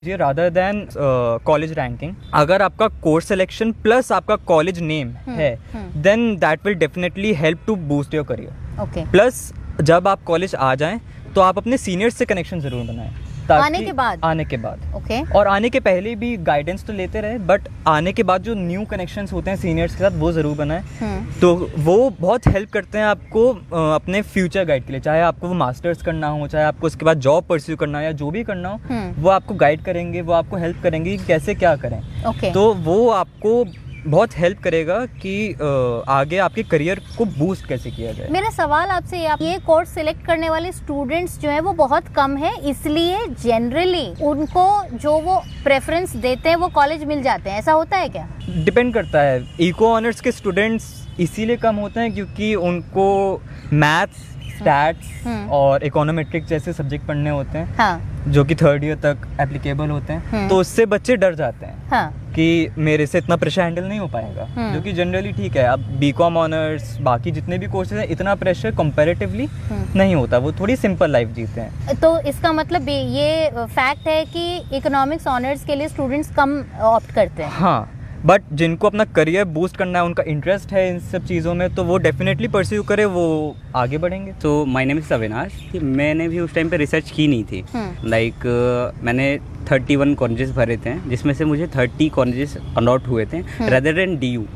ये rather than college ranking, अगर आपका कोर्स सिलेक्शन प्लस आपका कॉलेज नेम है, then that will definitely help to boost your career. Okay. Plus जब आप कॉलेज आ जाएं तो आप अपने सीनियर्स से कनेक्शन जरूर बनाएं। आने के बाद ओके। और आने के पहले भी गाइडेंस तो लेते रहे, बट आने के बाद जो न्यू कनेक्शंस होते हैं सीनियर्स के साथ वो ज़रूर बनाएं। तो वो बहुत हेल्प करते हैं आपको अपने फ्यूचर गाइड के लिए, चाहे आपको वो मास्टर्स करना हो, चाहे आपको उसके बाद जॉब परस्यू करना हो या जो भी करना हो, वो आपको गाइड करेंगे, वो आपको हेल्प करेंगे कि कैसे क्या करें। तो वो आपको बहुत हेल्प करेगा कि आगे आपके करियर को बूस्ट कैसे किया जाए। मेरा सवाल आपसे ये कोर्स सिलेक्ट करने वाले स्टूडेंट्स जो है वो बहुत कम है, इसलिए जनरली उनको जो वो प्रेफरेंस देते हैं वो कॉलेज मिल जाते हैं, ऐसा होता है क्या? डिपेंड करता है। इको ऑनर्स के स्टूडेंट्स इसीलिए कम होते हैं क्योंकि उनको मैथ्स, स्टैट्स और इकोनोमेट्रिक्स जैसे सब्जेक्ट पढ़ने होते हैं। हाँ। जो कि 3rd ईयर तक एप्लीकेबल होते हैं। तो उससे बच्चे डर जाते हैं। हाँ। कि मेरे से इतना प्रेशर हैंडल नहीं हो पाएगा, जो कि जनरली ठीक है। अब बीकॉम ऑनर्स बाकी जितने भी कोर्सेज हैं, इतना प्रेशर कंपैरेटिवली नहीं होता, वो थोड़ी सिंपल लाइफ जीते हैं। तो इसका मतलब ये फैक्ट है कि इकोनॉमिक्स ऑनर्स के लिए स्टूडेंट्स कम ऑप्ट करते हैं। हाँ, बट जिनको अपना करियर बूस्ट करना है, उनका इंटरेस्ट है इन सब चीज़ों में, तो वो डेफिनेटली परस्यू करे, वो आगे बढ़ेंगे। तो माय नेम इज़ अविनाश। मैंने भी उस टाइम पे रिसर्च की नहीं थी। मैंने 31 कॉलेजेस भरे थे, जिसमें से मुझे 30 कॉलेजेस अलॉट हुए थे रेदर देन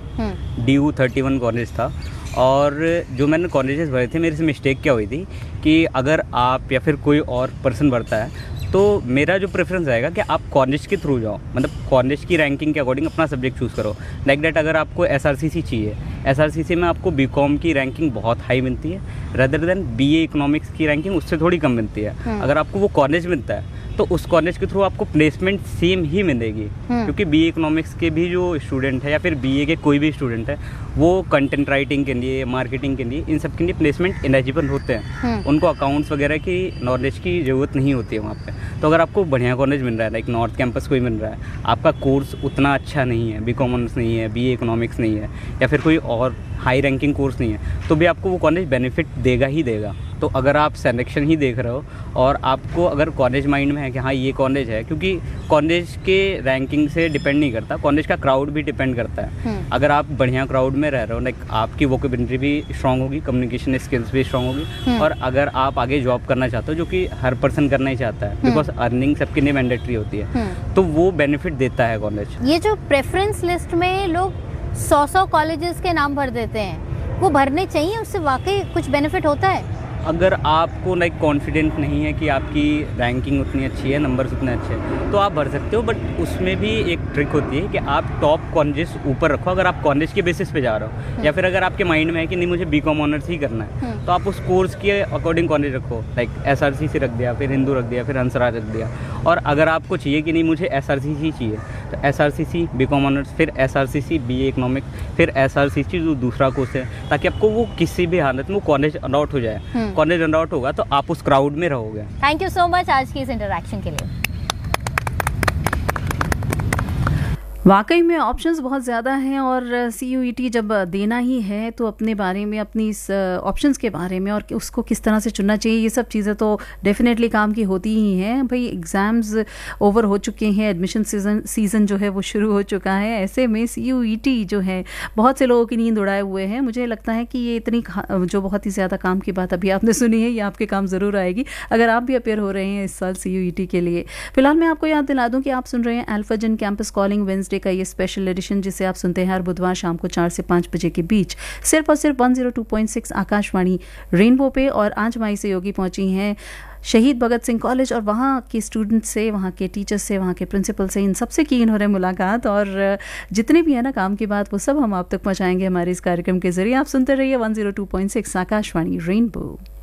DU 31 कॉलेज था। और जो मैंने कॉलेजेस भरे थे, मेरे से मिस्टेक क्या हुई थी कि अगर आप या फिर कोई और पर्सन भरता है तो मेरा जो प्रेफरेंस रहेगा कि आप कॉलेज के थ्रू जाओ, मतलब कॉलेज की रैंकिंग के अकॉर्डिंग अपना सब्जेक्ट चूज़ करो। लाइक दैट, अगर आपको SRCC चाहिए, SRCC में आपको बीकॉम की रैंकिंग बहुत हाई मिलती है, रेदर देन BA इकोनॉमिक्स की रैंकिंग उससे थोड़ी कम मिलती है। अगर आपको वो कॉलेज मिलता है तो उस कॉलेज के थ्रू आपको प्लेसमेंट सेम ही मिलेगी, क्योंकि BA इकोनॉमिक्स के भी जो स्टूडेंट है या फिर BA के कोई भी स्टूडेंट है, वो कंटेंट राइटिंग के लिए, मार्केटिंग के लिए, इन सब के लिए प्लेसमेंट एलिजिबल होते हैं। उनको अकाउंट्स वगैरह की नॉलेज की ज़रूरत नहीं होती है वहाँ पे। तो अगर आपको बढ़िया कॉलेज मिल रहा है, लाइक नॉर्थ कैंपस कोई मिल रहा है, आपका कोर्स उतना अच्छा नहीं है, बीकॉम ऑनर्स नहीं है, BA इकोनॉमिक्स नहीं है, या फिर कोई और हाई रैंकिंग कोर्स नहीं है, तो भी आपको वो कॉलेज बेनिफिट देगा ही देगा। तो अगर आप सिलेक्शन ही देख रहे हो और आपको अगर कॉलेज माइंड में है कि हाँ ये कॉलेज है, क्योंकि कॉलेज के रैंकिंग से डिपेंड नहीं करता, कॉलेज का क्राउड भी डिपेंड करता है। अगर आप बढ़िया क्राउड में रह रहे हो, लाइक आपकी वोकेबलरी भी स्ट्रांग होगी, कम्युनिकेशन स्किल्स भी स्ट्रांग होगी, और अगर आप आगे जॉब करना चाहते हो, जो कि हर पर्सन करना ही चाहता है, बिकॉज अर्निंग सबके लिए मैंडेटरी होती है, तो वो बेनिफिट देता है कॉलेज। ये जो प्रेफरेंस लिस्ट में लोग 100 कॉलेजेस के नाम भर देते हैं, वो भरने चाहिए? उससे वाकई कुछ बेनिफिट होता है? अगर आपको लाइक कॉन्फिडेंट नहीं है कि आपकी रैंकिंग उतनी अच्छी है, नंबर्स उतने अच्छे हैं, तो आप भर सकते हो, बट उसमें भी एक ट्रिक होती है कि आप टॉप कॉलेजेस ऊपर रखो। अगर आप कॉलेज के बेसिस पे जा रहे हो, या फिर अगर आपके माइंड में है कि नहीं मुझे बीकॉम ऑनर्स ही करना है, तो आप उस कोर्स के अकॉर्डिंग कॉलेज रखो। लाइक SRCC रख दिया, फिर हिंदू रख दिया, फिर हंसराज रख दिया। और अगर आपको चाहिए कि नहीं मुझे SRCC चाहिए, तो SRCC बीकॉम ऑनर्स, फिर SRCC BA इकोनॉमिक्स, फिर SRCC जो दूसरा कोर्स है, ताकि आपको वो किसी भी हालत में वो कॉलेज अलॉट हो जाए। कॉलेज अलॉट होगा तो आप उस क्राउड में रहोगे। थैंक यू सो मच आज की इस इंटरैक्शन के लिए। वाकई में ऑप्शंस बहुत ज़्यादा हैं, और CUET जब देना ही है तो अपने बारे में, अपनी इस ऑप्शंस के बारे में और उसको किस तरह से चुनना चाहिए, ये सब चीज़ें तो डेफिनेटली काम की होती ही हैं। भाई एग्ज़ाम्स ओवर हो चुके हैं, एडमिशन सीज़न जो है वो शुरू हो चुका है। ऐसे में CUET जो है बहुत से लोगों की नींद उड़ाए हुए हैं। मुझे लगता है कि ये इतनी जो बहुत ही ज़्यादा काम की बात अभी आपने सुनी है, ये आपके काम ज़रूर आएगी अगर आप भी अपेयर हो रहे हैं इस साल CUET के लिए। फिलहाल मैं आपको याद दिला दूँ कि आप सुन रहे हैं अल्फाजन कैंपस कॉलिंग वेंसडे का ये स्पेशल एडिशन, जिसे आप सुनते हैं हर बुधवार शाम को 4 से 5 बजे के बीच, सिर्फ और सिर्फ 102.6 आकाशवाणी रेनबो पे। और आज हमारी सहयोगी पहुंची हैं शहीद भगत सिंह कॉलेज, और वहाँ के स्टूडेंट्स से, वहाँ के टीचर्स से, वहाँ के प्रिंसिपल से, इन सबसे की इन्होंने मुलाकात, और जितने भी है ना काम की बात, वो सब हम आप तक पहुँचाएंगे हमारे इस कार्यक्रम के जरिए। आप सुनते रहिए 102.6 आकाशवाणी रेनबो।